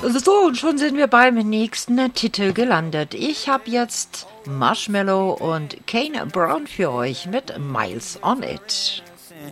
So, und schon sind wir beim nächsten Titel gelandet. Ich habe jetzt Marshmello und Kane Brown für euch mit Miles on It.